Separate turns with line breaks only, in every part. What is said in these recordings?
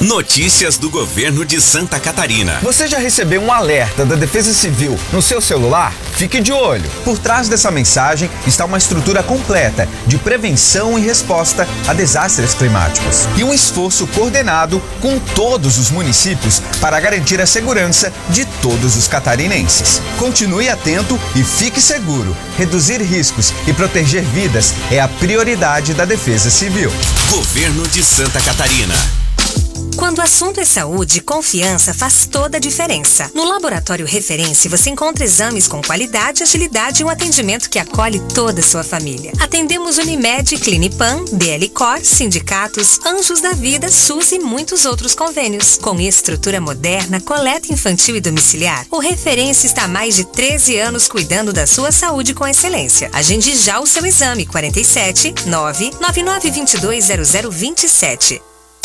Notícias do governo de Santa Catarina.
Você já recebeu um alerta da Defesa Civil no seu celular? Fique de olho. Por trás dessa mensagem está uma estrutura completa de prevenção e resposta a desastres climáticos. E um esforço coordenado com todos os municípios para garantir a segurança de todos os catarinenses. Continue atento e fique seguro. Reduzir riscos e proteger vidas é a prioridade da Defesa Civil.
Governo de Santa Catarina.
Quando o assunto é saúde, confiança faz toda a diferença. No Laboratório Referência, você encontra exames com qualidade, agilidade e um atendimento que acolhe toda a sua família. Atendemos Unimed, Clinipan, DL Cor, sindicatos, Anjos da Vida, SUS e muitos outros convênios. Com estrutura moderna, coleta infantil e domiciliar, o Referência está há mais de 13 anos cuidando da sua saúde com excelência. Agende já o seu exame 47 99922 0027.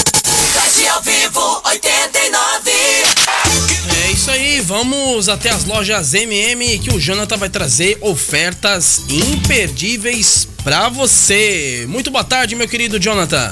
Ao vivo 89.
É isso aí, vamos até as lojas MM que o Jonathan vai trazer ofertas imperdíveis pra você. Muito boa tarde, meu querido Jonathan.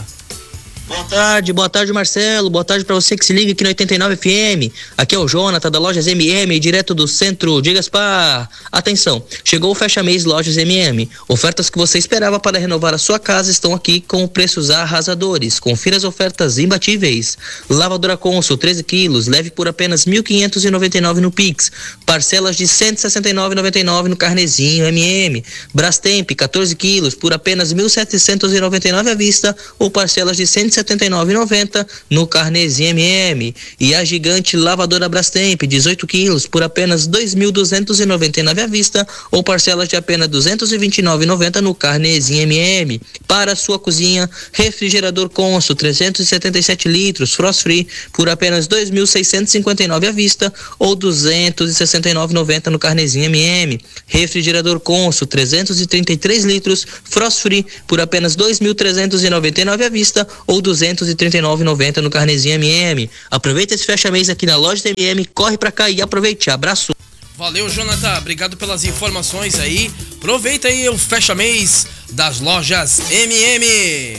Boa tarde Marcelo, boa tarde pra você que se liga aqui no 89 FM. Aqui é o Jonathan da Lojas MM, direto do centro de Gaspar. Atenção, chegou o fecha mês Lojas MM. Ofertas que você esperava para renovar a sua casa estão aqui com preços arrasadores. Confira as ofertas imbatíveis. Lavadora Consul 13 quilos, leve por apenas 1.599 no Pix. Parcelas de 169,99 no Carnezinho MM. Brastemp 14 quilos por apenas 1.799 à vista ou parcelas de 179,90 no Carnezinho MM. E a gigante lavadora Brastemp 18 quilos por apenas 2.299 à vista ou parcelas de apenas 229,90 no Carnezinho MM. Para a sua cozinha, refrigerador Consul 377 litros Frost Free por apenas 2.659 à vista ou 269,90 no Carnezinho MM. Refrigerador Consul 333 litros Frost Free por apenas 2.399 à vista ou 239,90 no Carnezinho MM. Aproveita esse fecha-mês aqui na loja da MM, corre pra cá e aproveite. Abraço.
Valeu, Jonathan, obrigado pelas informações aí. Aproveita aí o fecha-mês das lojas MM.